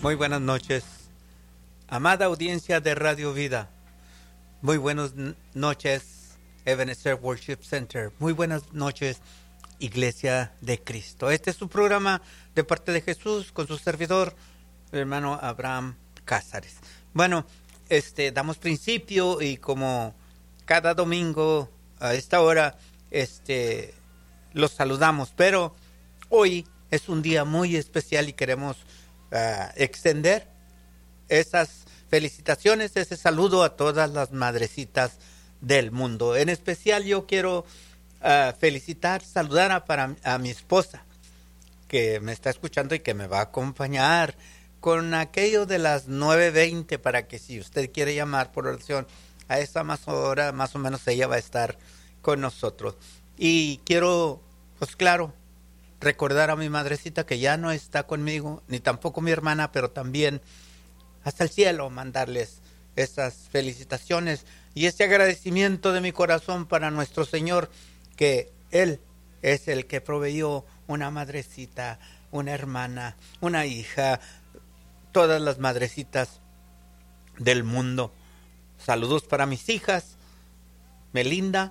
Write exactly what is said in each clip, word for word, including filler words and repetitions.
Muy buenas noches, amada audiencia de Radio Vida. Muy buenas noches, Ebenezer Worship Center. Muy buenas noches, Iglesia de Cristo. Este es su programa de parte de Jesús con su servidor, el hermano Abraham Cázares. Bueno, este, damos principio y como cada domingo a esta hora, este, los saludamos. Pero hoy es un día muy especial y queremos uh, extender esas felicitaciones, ese saludo a todas las madrecitas del mundo. En especial yo quiero uh, felicitar, saludar a, para, a mi esposa, que me está escuchando y que me va a acompañar con aquello de las nueve veinte, para que si usted quiere llamar por oración, a esa más hora, más o menos ella va a estar con nosotros. Y quiero, pues claro, recordar a mi madrecita que ya no está conmigo, ni tampoco mi hermana, pero también hasta el cielo mandarles esas felicitaciones y ese agradecimiento de mi corazón para nuestro Señor, que Él es el que proveyó una madrecita, una hermana, una hija, todas las madrecitas del mundo. Saludos para mis hijas, Melinda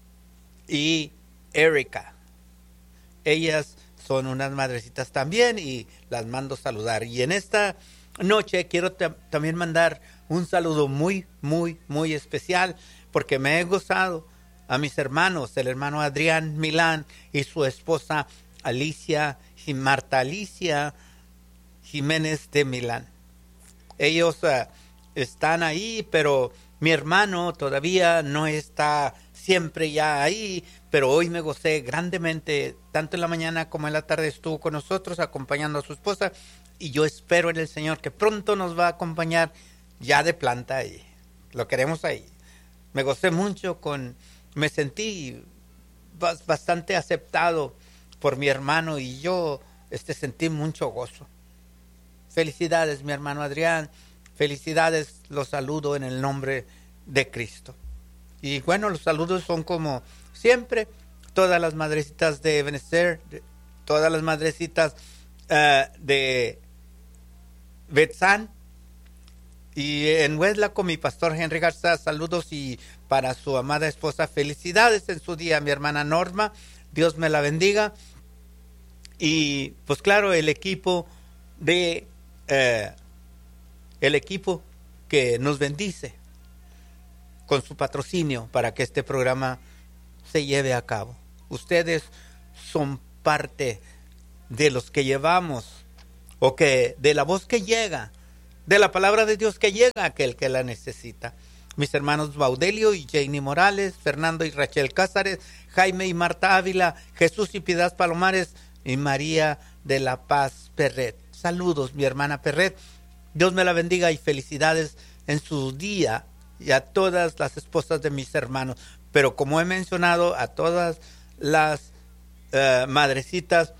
y Erika. Ellas son unas madrecitas también y las mando saludar. Y en esta noche quiero t- también mandar un saludo muy, muy, muy especial, porque me he gozado a mis hermanos, el hermano Adrián Milán y su esposa Alicia y Marta Alicia Jiménez de Milán. Ellos uh, están ahí, pero mi hermano todavía no está siempre ya ahí, pero hoy me gocé grandemente, tanto en la mañana como en la tarde estuvo con nosotros acompañando a su esposa, y yo espero en el Señor que pronto nos va a acompañar ya de planta ahí. Lo queremos ahí. Me gocé mucho con, me sentí bastante aceptado por mi hermano y yo este, sentí mucho gozo. Felicidades, mi hermano Adrián. Felicidades, los saludo en el nombre de Cristo. Y bueno, los saludos son como siempre, todas las madrecitas de Ebenezer, todas las madrecitas uh, de Betzán, y en Huesla con mi pastor Henry Garza, saludos, y para su amada esposa, felicidades en su día, mi hermana Norma, Dios me la bendiga. Y pues claro, el equipo de uh, el equipo que nos bendice con su patrocinio para que este programa se lleve a cabo. Ustedes son parte de los que llevamos, o que de la voz que llega, de la palabra de Dios que llega a aquel que la necesita. Mis hermanos Baudelio y Janie Morales, Fernando y Rachel Cázares, Jaime y Marta Ávila, Jesús y Piedad Palomares y María de la Paz Perret. Saludos, mi hermana Perret. Dios me la bendiga y felicidades en su día, y a todas las esposas de mis hermanos. Pero como he mencionado, a todas las uh, madrecitas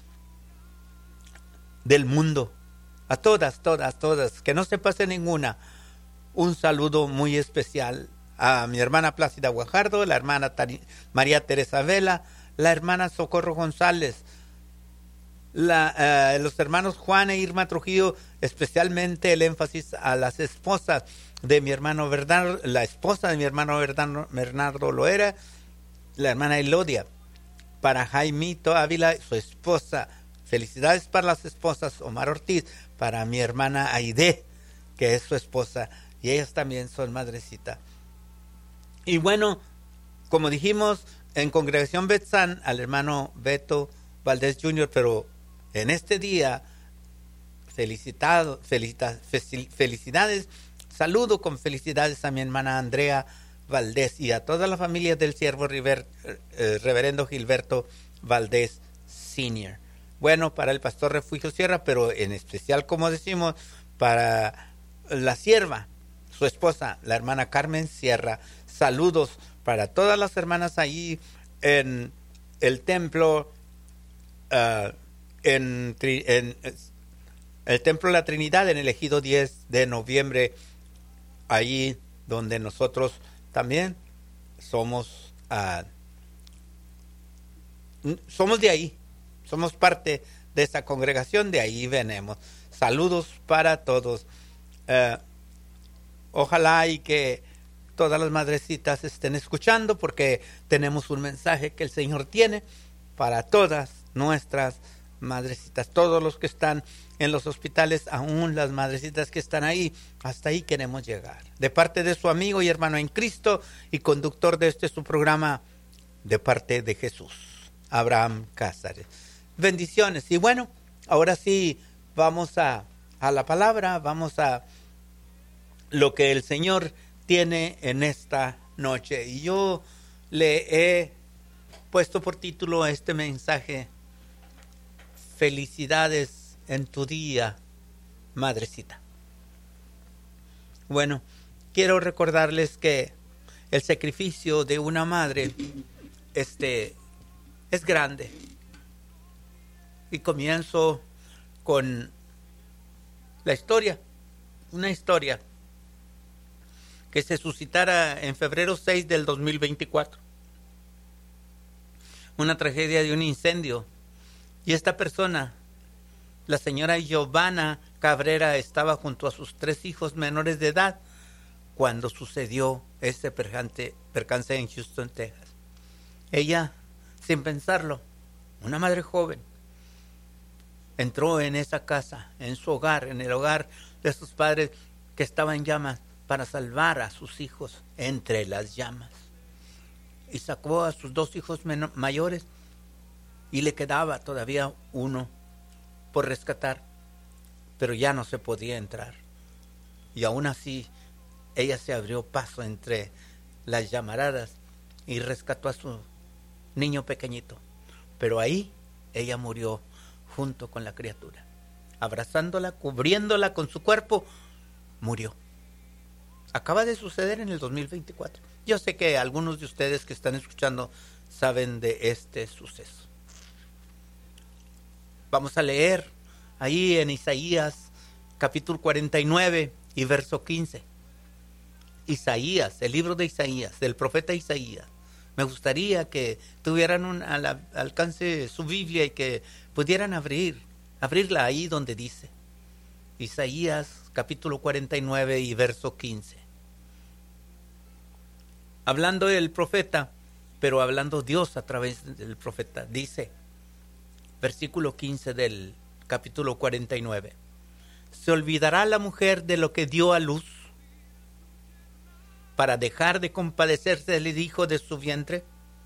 del mundo, a todas, todas, todas, que no se pase ninguna, un saludo muy especial a mi hermana Plácida Guajardo, la hermana Tari- María Teresa Vela, la hermana Socorro González, La, uh, los hermanos Juan e Irma Trujillo, especialmente el énfasis a las esposas de mi hermano Bernardo, la esposa de mi hermano Bernardo, Bernardo Loera, la hermana Elodia, para Jaimito Ávila, su esposa. Felicidades para las esposas, Omar Ortiz, para mi hermana Aide, que es su esposa, y ellas también son madrecita. Y bueno, como dijimos, en Congregación Betzán, al hermano Beto Valdés junior, pero en este día, felicitado, felicita, felicidades, saludo con felicidades a mi hermana Andrea Valdés y a toda la familia del siervo River, eh, reverendo Gilberto Valdés senior. Bueno, para el pastor Refugio Sierra, pero en especial, como decimos, para la sierva, su esposa, la hermana Carmen Sierra. Saludos para todas las hermanas ahí en el templo, uh, en, en el templo de la Trinidad, en el ejido diez de noviembre, ahí donde nosotros también somos, uh, somos de ahí, somos parte de esa congregación, de ahí venimos. Saludos para todos. Uh, ojalá y que todas las madrecitas estén escuchando, porque tenemos un mensaje que el Señor tiene para todas nuestras madrecitas, todos los que están en los hospitales, aún las madrecitas que están ahí. Hasta ahí queremos llegar. De parte de su amigo y hermano en Cristo y conductor de este su programa, de parte de Jesús, Abraham Cázares. Bendiciones. Y bueno, ahora sí vamos a, a la palabra, vamos a lo que el Señor tiene en esta noche. Y yo le he puesto por título a este mensaje: felicidades en tu día, madrecita. Bueno, quiero recordarles que el sacrificio de una madre este, es grande. Y comienzo con la historia, una historia que se suscitara en febrero seis del dos mil veinticuatro. Una tragedia de un incendio. Y esta persona, la señora Giovanna Cabrera, estaba junto a sus tres hijos menores de edad cuando sucedió este percance, percance en Houston, Texas. Ella, sin pensarlo, una madre joven, entró en esa casa, en su hogar, en el hogar de sus padres que estaban en llamas, para salvar a sus hijos entre las llamas. Y sacó a sus dos hijos mayores y le quedaba todavía uno por rescatar, pero ya no se podía entrar. Y aún así, ella se abrió paso entre las llamaradas y rescató a su niño pequeñito. Pero ahí ella murió junto con la criatura. Abrazándola, cubriéndola con su cuerpo, murió. Acaba de suceder en el dos mil veinticuatro. Yo sé que algunos de ustedes que están escuchando saben de este suceso. Vamos a leer ahí en Isaías capítulo cuarenta y nueve y verso quince. Isaías, el libro de Isaías, del profeta Isaías. Me gustaría que tuvieran un, al alcance su Biblia y que pudieran abrir, abrirla ahí donde dice. Isaías capítulo cuarenta y nueve y verso quince. Hablando el profeta, pero hablando Dios a través del profeta, dice, versículo quince del capítulo cuarenta y nueve. ¿Se olvidará la mujer de lo que dio a luz para dejar de compadecerse del hijo de su vientre?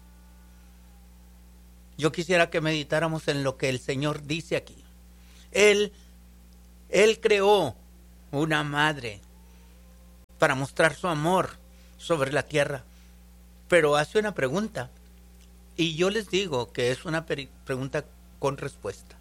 Yo quisiera que meditáramos en lo que el Señor dice aquí. Él, Él creó una madre para mostrar su amor sobre la tierra, pero hace una pregunta, y yo les digo que es una peri- pregunta con respuesta.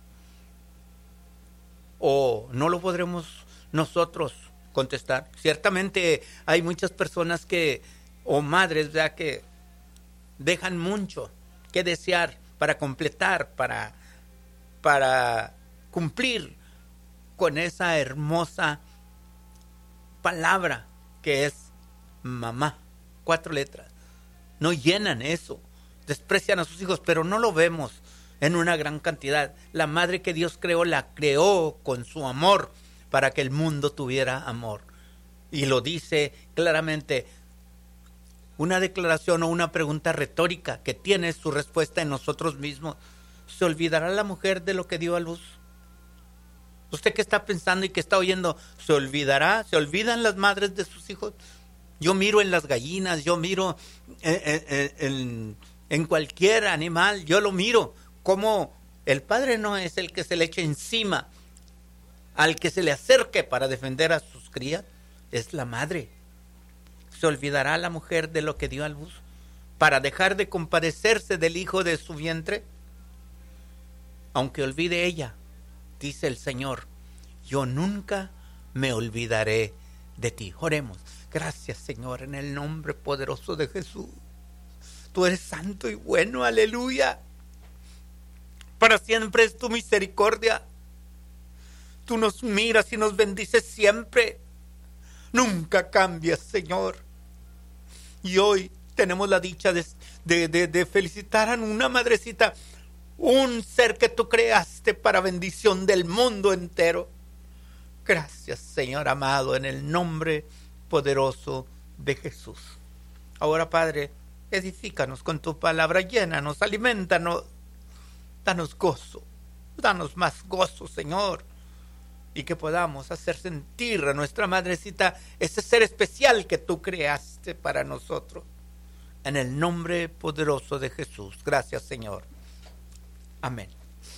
O no lo podremos nosotros contestar. Ciertamente hay muchas personas que, o madres, ¿verdad?, que dejan mucho que desear para completar, para, para cumplir con esa hermosa palabra que es mamá. Cuatro letras. No llenan eso. Desprecian a sus hijos, pero no lo vemos en una gran cantidad. La madre que Dios creó, la creó con su amor para que el mundo tuviera amor. Y lo dice claramente. Una declaración o una pregunta retórica que tiene su respuesta en nosotros mismos. ¿Se olvidará la mujer de lo que dio a luz? ¿Usted qué está pensando y qué está oyendo? ¿Se olvidará? ¿Se olvidan las madres de sus hijos? Yo miro en las gallinas, yo miro en, en, en, en cualquier animal, yo lo miro. Como el padre no es el que se le echa encima al que se le acerque para defender a sus crías, es la madre. ¿Se olvidará la mujer de lo que dio a luz para dejar de compadecerse del hijo de su vientre? Aunque olvide ella, dice el Señor, yo nunca me olvidaré de ti. Oremos. Gracias, Señor, en el nombre poderoso de Jesús. Tú eres santo y bueno, aleluya. Para siempre es tu misericordia. Tú nos miras y nos bendices siempre. Nunca cambias, Señor. Y hoy tenemos la dicha de, de, de, de felicitar a una madrecita un ser que tú creaste para bendición del mundo entero. Gracias, Señor amado, en el nombre poderoso de Jesús. Ahora, Padre, edifícanos con tu palabra, llénanos, alimentanos, danos gozo, danos más gozo, Señor, y que podamos hacer sentir a nuestra madrecita ese ser especial que tú creaste para nosotros. En el nombre poderoso de Jesús. Gracias, Señor. Amén.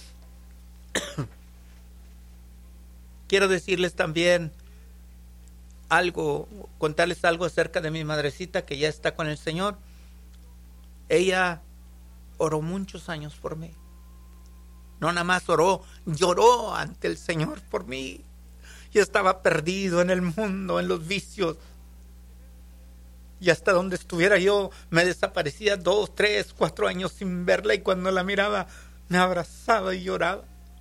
Quiero decirles también algo, contarles algo acerca de mi madrecita que ya está con el Señor. Ella oró muchos años por mí. No nada más oró, lloró ante el Señor por mí. Yo estaba perdido en el mundo, en los vicios. Y hasta donde estuviera yo, me desaparecía dos, tres, cuatro años sin verla. Y cuando la miraba, me abrazaba y lloraba.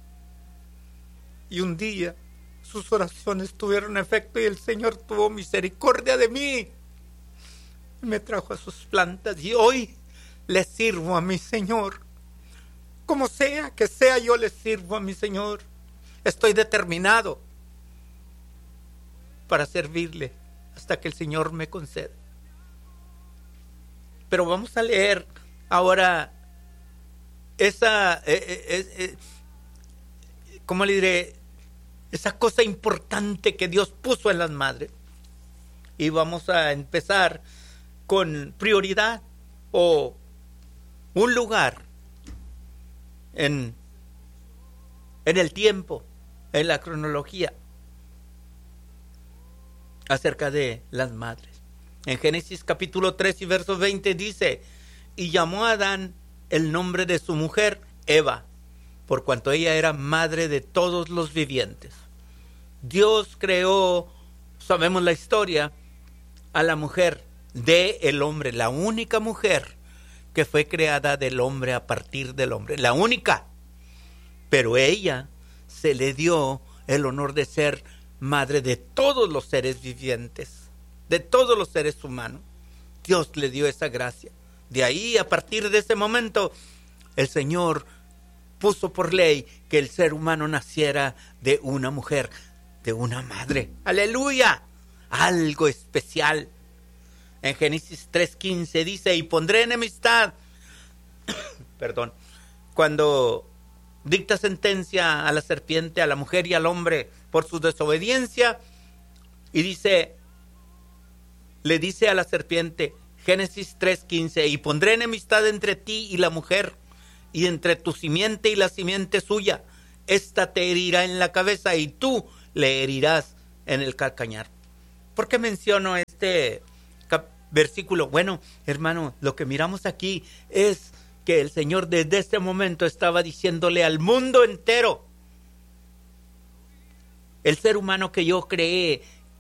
Y un día, sus oraciones tuvieron efecto y el Señor tuvo misericordia de mí. Y me trajo a sus plantas y hoy le sirvo a mi Señor. Como sea que sea, yo le sirvo a mi Señor. Estoy determinado para servirle hasta que el Señor me conceda. Pero vamos a leer ahora esa, eh, eh, eh, ¿cómo le diré? Esa cosa importante que Dios puso en las madres. Y vamos a empezar con prioridad o un lugar en, en el tiempo, en la cronología acerca de las madres. En Génesis capítulo tres y verso veinte dice: y llamó a Adán el nombre de su mujer Eva, por cuanto ella era madre de todos los vivientes. Dios creó, sabemos la historia, a la mujer de el hombre, la única mujer que fue creada del hombre a partir del hombre, la única. Pero ella se le dio el honor de ser madre de todos los seres vivientes, de todos los seres humanos. Dios le dio esa gracia. De ahí, a partir de ese momento, el Señor puso por ley que el ser humano naciera de una mujer, de una madre. ¡Aleluya! Algo especial. En Génesis tres quince dice: y pondré enemistad, perdón, cuando dicta sentencia a la serpiente, a la mujer y al hombre por su desobediencia. Y dice, le dice a la serpiente, Génesis tres quince: y pondré enemistad entre ti y la mujer, y entre tu simiente y la simiente suya. Esta te herirá en la cabeza y tú le herirás en el calcañar. ¿Por qué menciono este cap- versículo? Bueno, hermano, lo que miramos aquí es que el Señor desde este momento estaba diciéndole al mundo entero: el ser humano que yo creé,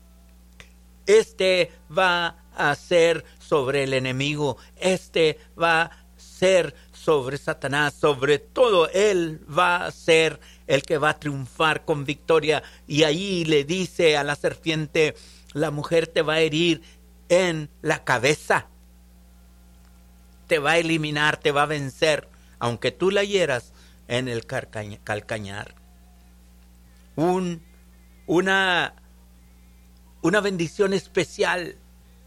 este va a ser sobre el enemigo, este va a ser sobre Satanás, sobre todo él va a ser el que va a triunfar con victoria. Y ahí le dice a la serpiente: la mujer te va a herir en la cabeza, te va a eliminar, te va a vencer, aunque tú la hieras en el calcañar. calcañar. Un, una, una bendición especial,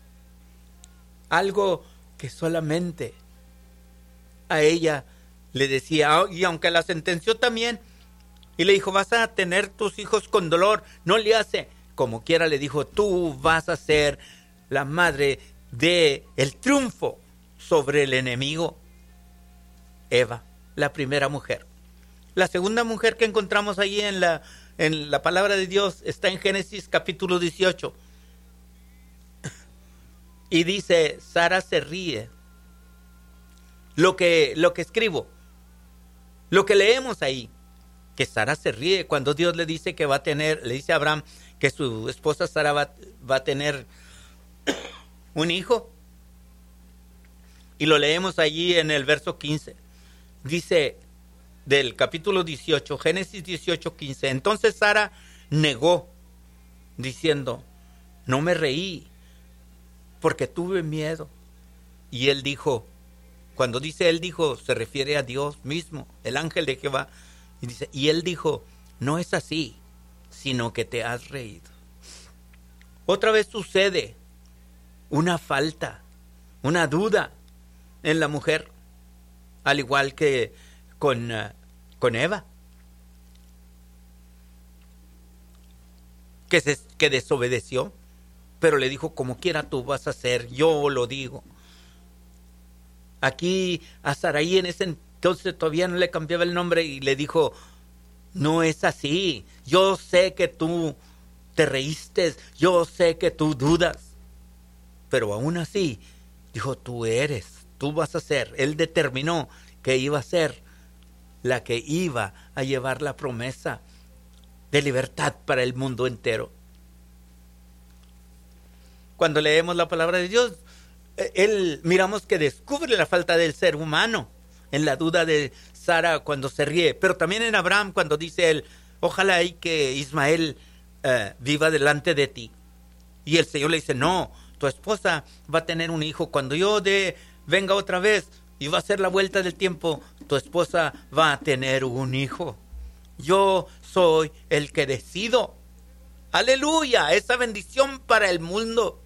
algo que solamente a ella le decía, y aunque la sentenció también, y le dijo: vas a tener tus hijos con dolor, no le hace, como quiera le dijo: tú vas a ser la madre de el triunfo sobre el enemigo. Eva, la primera mujer. La segunda mujer que encontramos allí en la, en la palabra de Dios está en Génesis capítulo dieciocho. Y dice, Sara se ríe. Lo que, lo que escribo, lo que leemos ahí, que Sara se ríe cuando Dios le dice que va a tener, le dice a Abraham que su esposa Sara va, va a tener un hijo. Y lo leemos allí en el verso quince. Dice del capítulo dieciocho, Génesis dieciocho, quince. Entonces Sara negó, diciendo: no me reí, porque tuve miedo. Y él dijo: Cuando dice él dijo, se refiere a Dios mismo, el ángel de Jehová. Y dice, y él dijo, no es así, sino que te has reído. Otra vez sucede una falta, una duda en la mujer, al igual que con, uh, con Eva, que, se, que desobedeció, pero le dijo, como quiera tú vas a hacer, yo lo digo. Aquí a Sarai en ese entonces todavía no le cambiaba el nombre y le dijo, no es así, yo sé que tú te reíste, yo sé que tú dudas, pero aún así dijo, tú eres, tú vas a ser. Él determinó que iba a ser la que iba a llevar la promesa de libertad para el mundo entero. Cuando leemos la palabra de Dios, él miramos que descubre la falta del ser humano en la duda de Sara cuando se ríe, pero también en Abraham cuando dice él, ojalá y que Ismael uh, viva delante de ti. Y el Señor le dice, no, tu esposa va a tener un hijo. Cuando yo de, venga otra vez y va a ser la vuelta del tiempo, tu esposa va a tener un hijo. Yo soy el que decido. Aleluya, esa bendición para el mundo.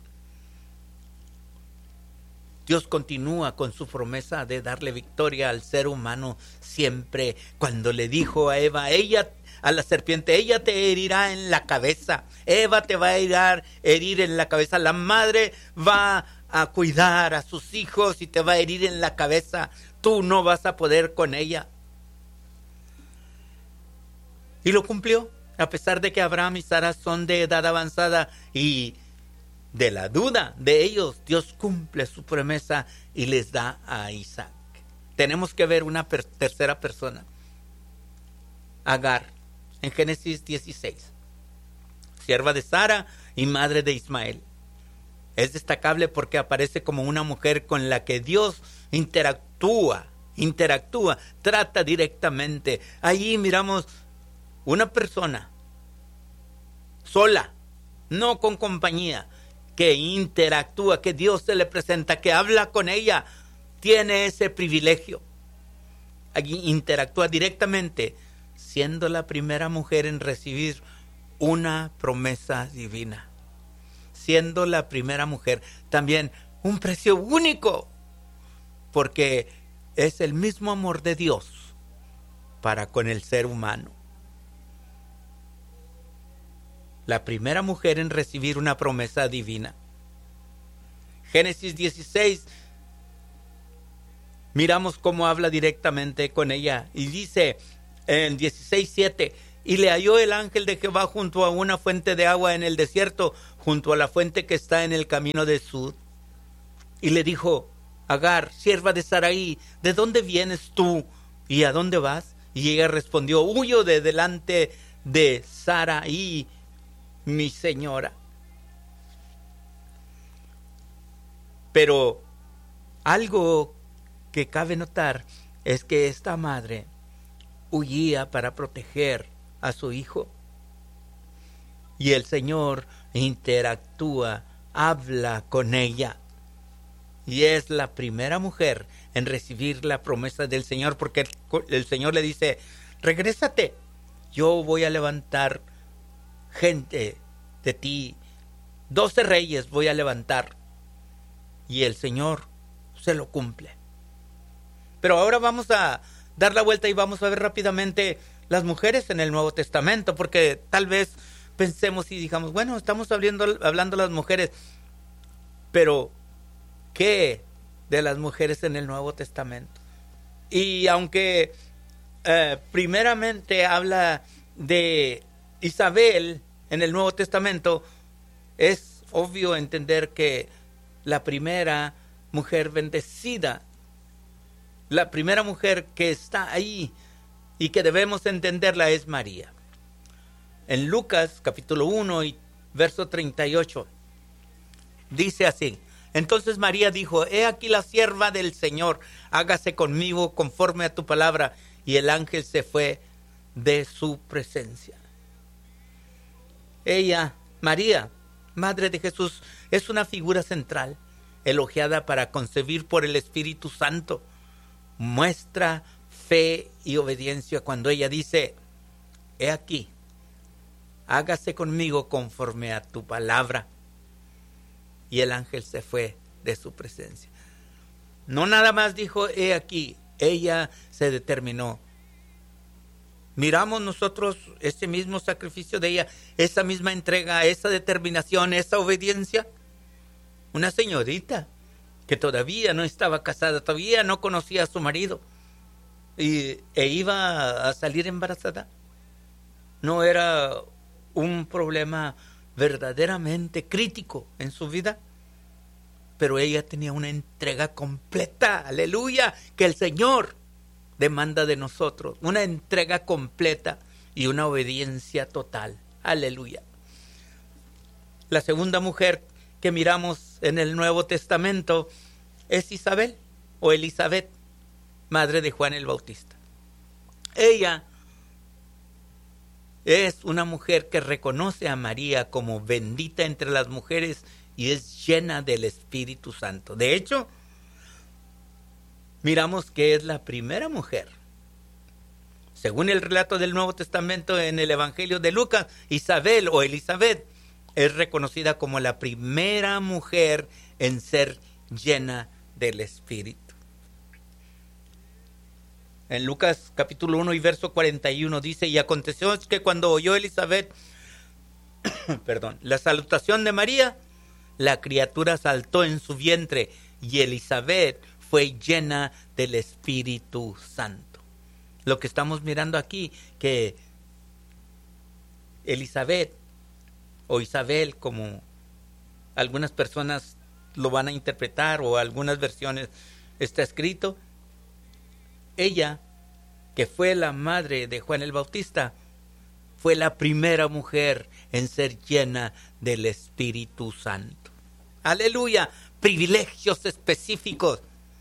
Dios continúa con su promesa de darle victoria al ser humano siempre. Cuando le dijo a Eva, ella, a la serpiente, ella te herirá en la cabeza. Eva te va a herir, herir en la cabeza. La madre va a cuidar a sus hijos y te va a herir en la cabeza. Tú no vas a poder con ella. Y lo cumplió, a pesar de que Abraham y Sara son de edad avanzada y de la duda de ellos, Dios cumple su promesa y les da a Isaac. Tenemos que ver una per- tercera persona, Agar, en Génesis dieciséis, sierva de Sara y madre de Ismael. Es destacable porque aparece como una mujer con la que Dios interactúa, interactúa, trata directamente. Allí miramos una persona sola, no con compañía, que interactúa, que Dios se le presenta, que habla con ella, tiene ese privilegio. Allí interactúa directamente, siendo la primera mujer en recibir una promesa divina. Siendo la primera mujer, también un precio único, porque es el mismo amor de Dios para con el ser humano. La primera mujer en recibir una promesa divina. Génesis dieciséis, miramos cómo habla directamente con ella. Y dice en dieciséis siete, y le halló el ángel de Jehová junto a una fuente de agua en el desierto, junto a la fuente que está en el camino de Sud. Y le dijo, Agar, sierva de Sarai, ¿de dónde vienes tú y a dónde vas? Y ella respondió, huyo de delante de Sarai, mi señora. Pero algo que cabe notar es que esta madre huía para proteger a su hijo. Y el Señor interactúa, habla con ella. Y es la primera mujer en recibir la promesa del Señor, porque el, el Señor le dice, regrésate, yo voy a levantar gente de ti, doce reyes voy a levantar. Y el Señor se lo cumple. Pero ahora vamos a dar la vuelta y vamos a ver rápidamente las mujeres en el Nuevo Testamento, porque tal vez pensemos y digamos, bueno, estamos hablando, hablando de las mujeres, pero ¿qué de las mujeres en el Nuevo Testamento? Y aunque eh, primeramente habla de Isabel en el Nuevo Testamento, es obvio entender que la primera mujer bendecida, la primera mujer que está ahí y que debemos entenderla es María. En Lucas capítulo uno y verso treinta y ocho dice así, entonces María dijo, he aquí la sierva del Señor, hágase conmigo conforme a tu palabra. Y el ángel se fue de su presencia. Ella, María, madre de Jesús, es una figura central, elogiada para concebir por el Espíritu Santo. muestra fe y obediencia cuando ella dice: he aquí, hágase conmigo conforme a tu palabra. Y el ángel se fue de su presencia. No nada más dijo he aquí, ella se determinó. Miramos nosotros ese mismo sacrificio de ella, esa misma entrega, esa determinación, esa obediencia. Una señorita que todavía no estaba casada, todavía no conocía a su marido y, e iba a salir embarazada. No era un problema verdaderamente crítico en su vida, pero ella tenía una entrega completa, aleluya, que el Señor demanda de nosotros, una entrega completa y una obediencia total, aleluya. La segunda mujer que miramos en el Nuevo Testamento es Isabel o Elizabeth, madre de Juan el Bautista. Ella es una mujer que reconoce a María como bendita entre las mujeres y es llena del Espíritu Santo. De hecho, miramos que es la primera mujer. Según el relato del Nuevo Testamento en el Evangelio de Lucas, Isabel o Elizabeth es reconocida como la primera mujer en ser llena del Espíritu. En Lucas capítulo uno y verso cuarenta y uno dice: y aconteció que cuando oyó Elizabeth perdón, la salutación de María, la criatura saltó en su vientre y Elizabeth fue llena del Espíritu Santo. Lo que estamos mirando aquí, que Elizabeth o Isabel, como algunas personas lo van a interpretar o algunas versiones está escrito, ella, que fue la madre de Juan el Bautista, fue la primera mujer en ser llena del Espíritu Santo. Aleluya, privilegios específicos.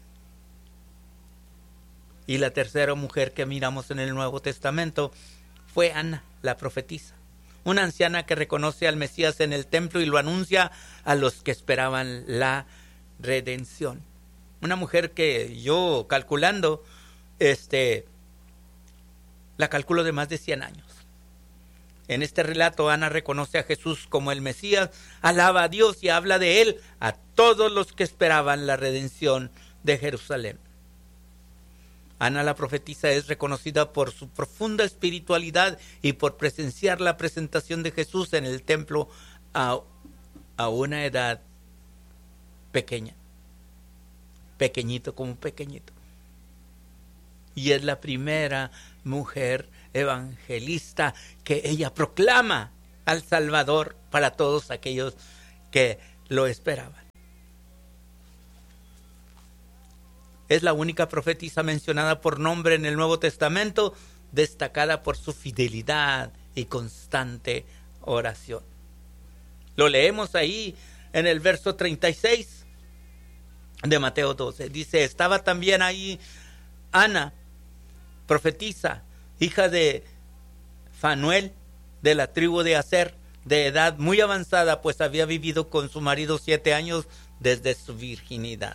Y la tercera mujer que miramos en el Nuevo Testamento fue Ana, la profetisa, una anciana que reconoce al Mesías en el templo y lo anuncia a los que esperaban la redención. Una mujer que yo calculando, este, la calculo de más de cien años. En este relato, Ana reconoce a Jesús como el Mesías, alaba a Dios y habla de él a todos los que esperaban la redención de Jerusalén. Ana la profetisa es reconocida por su profunda espiritualidad y por presenciar la presentación de Jesús en el templo a, a una edad pequeña, pequeñito como pequeñito. Y es la primera mujer evangelista que ella proclama al Salvador para todos aquellos que lo esperaban. Es la única profetisa mencionada por nombre en el Nuevo Testamento, destacada por su fidelidad y constante oración. Lo leemos ahí en el verso treinta y seis de Mateo doce. Dice: estaba también ahí Ana, profetisa, hija de Fanuel, de la tribu de Aser, de edad muy avanzada, pues había vivido con su marido siete años desde su virginidad.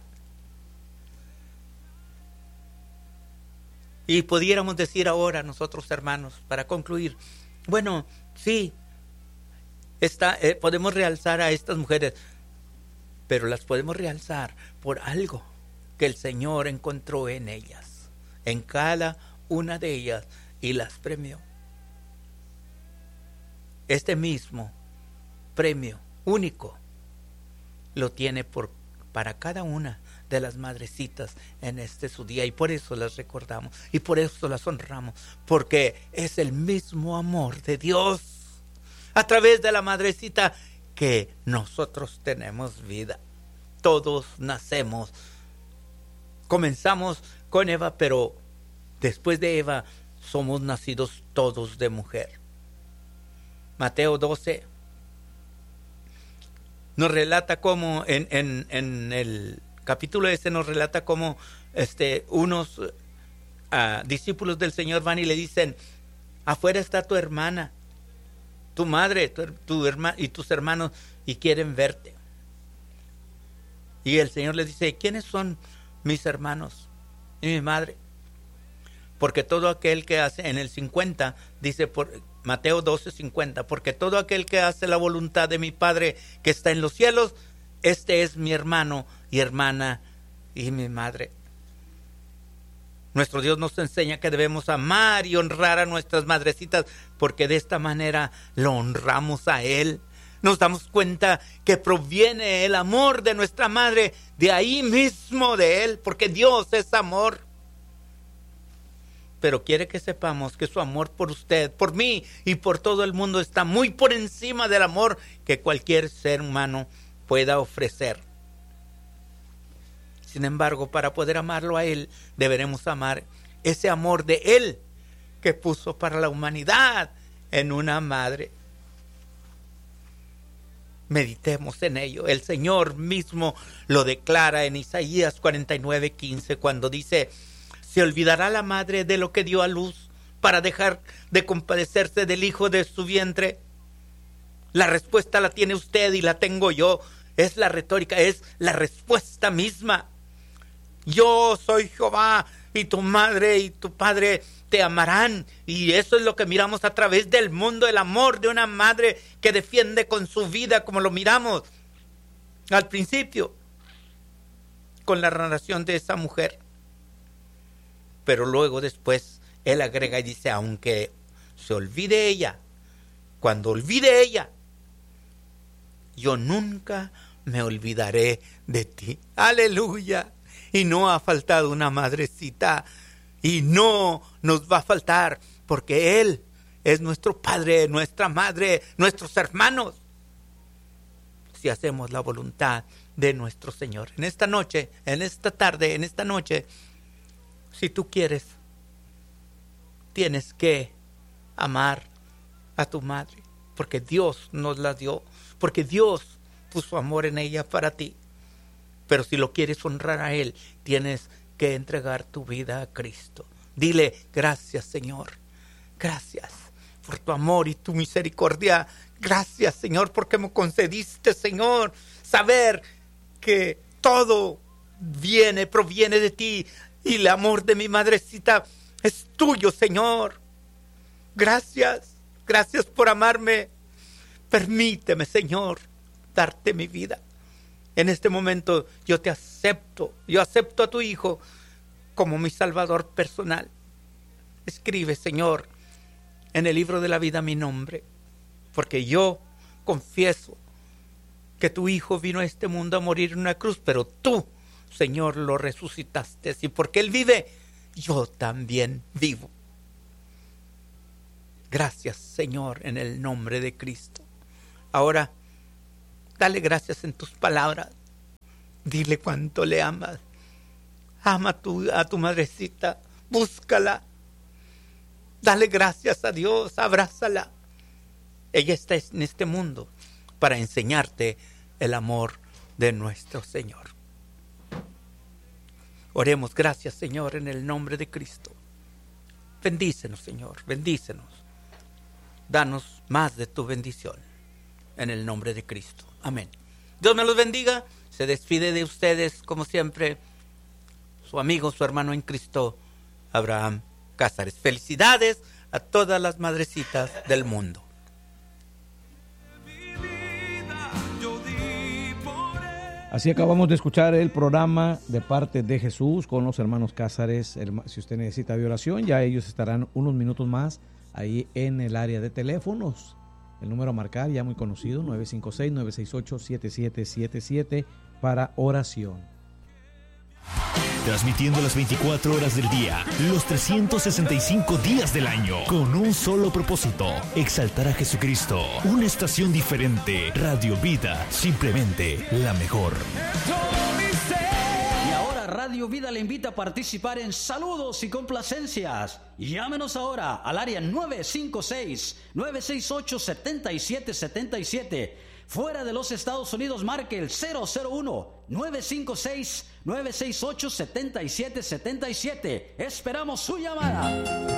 Y pudiéramos decir ahora nosotros, hermanos, para concluir, bueno, sí, está, eh, podemos realzar a estas mujeres, pero las podemos realzar por algo que el Señor encontró en ellas, en cada una de ellas, y las premió. Este mismo premio único lo tiene por, para cada una de las madrecitas en este su día, y por eso las recordamos y por eso las honramos, porque es el mismo amor de Dios a través de la madrecita que nosotros tenemos vida. Todos nacemos, comenzamos con Eva, pero después de Eva somos nacidos todos de mujer. Mateo doce nos relata cómo en, en, en el capítulo ese nos relata cómo este, unos uh, discípulos del Señor van y le dicen: afuera está tu hermana, tu madre, tu, tu herma, y tus hermanos, y quieren verte. Y el Señor les dice: ¿quiénes son mis hermanos? y mi madre. Porque todo aquel que hace, en el cincuenta, dice por Mateo doce, cincuenta, porque todo aquel que hace la voluntad de mi Padre que está en los cielos, este es mi hermano y hermana y mi madre. Nuestro Dios nos enseña que debemos amar y honrar a nuestras madrecitas, porque de esta manera lo honramos a Él. Nos damos cuenta que proviene el amor de nuestra madre de ahí mismo de Él, porque Dios es amor. Pero quiere que sepamos que su amor por usted, por mí y por todo el mundo está muy por encima del amor que cualquier ser humano pueda ofrecer. Sin embargo, para poder amarlo a Él, deberemos amar ese amor de Él que puso para la humanidad en una madre. Meditemos en ello. El Señor mismo lo declara en Isaías cuarenta y nueve, quince, cuando dice: ¿se olvidará la madre de lo que dio a luz para dejar de compadecerse del hijo de su vientre? La respuesta la tiene usted y la tengo yo. Es la retórica, es la respuesta misma. Yo soy Jehová, y tu madre y tu padre te amarán. Y eso es lo que miramos a través del mundo, el amor de una madre que defiende con su vida, como lo miramos al principio con la narración de esa mujer. Pero luego después él agrega y dice: aunque se olvide ella, cuando olvide ella, yo nunca me olvidaré de ti. Aleluya. Y no ha faltado una madrecita, y no nos va a faltar, porque Él es nuestro Padre, nuestra Madre, nuestros hermanos, si hacemos la voluntad de nuestro Señor. En esta noche, en esta tarde, en esta noche, si tú quieres, tienes que amar a tu madre, porque Dios nos la dio, porque Dios puso amor en ella para ti. Pero si lo quieres honrar a Él, tienes que entregar tu vida a Cristo. Dile: gracias, Señor. Gracias por tu amor y tu misericordia. Gracias, Señor, porque me concediste, Señor, saber que todo viene, proviene de ti. Y el amor de mi madrecita es tuyo, Señor. Gracias. Gracias por amarme. Permíteme, Señor, darte mi vida. En este momento yo te acepto, yo acepto a tu Hijo como mi Salvador personal. Escribe, Señor, en el libro de la vida mi nombre, porque yo confieso que tu Hijo vino a este mundo a morir en una cruz, pero tú, Señor, lo resucitaste, y porque Él vive, yo también vivo. Gracias, Señor, en el nombre de Cristo. Ahora, dale gracias en tus palabras. Dile cuánto le amas. Ama a tu, a tu madrecita. Búscala. Dale gracias a Dios. Abrázala. Ella está en este mundo para enseñarte el amor de nuestro Señor. Oremos. Gracias, Señor, en el nombre de Cristo. Bendícenos, Señor. Bendícenos. Danos más de tu bendición. En el nombre de Cristo. Amén. Dios me los bendiga. Se despide de ustedes, como siempre, su amigo, su hermano en Cristo, Abraham Cázares. Felicidades a todas las madrecitas del mundo. Así acabamos de escuchar el programa de parte de Jesús con los hermanos Cázares. Si usted necesita violación, ya ellos estarán unos minutos más ahí en el área de teléfonos. El número a marcar, ya muy conocido, nueve cinco seis, nueve seis ocho, siete siete siete siete para oración. Transmitiendo las veinticuatro horas del día, los trescientos sesenta y cinco días del año, con un solo propósito: exaltar a Jesucristo. Una estación diferente, Radio Vida, simplemente la mejor. Y ahora Radio Vida le invita a participar en saludos y complacencias. Llámenos ahora al área nueve cinco seis, nueve seis ocho, siete siete siete siete. Fuera de los Estados Unidos, marque el cero cero uno, nueve cinco seis, nueve seis ocho, siete siete siete siete. Esperamos su llamada.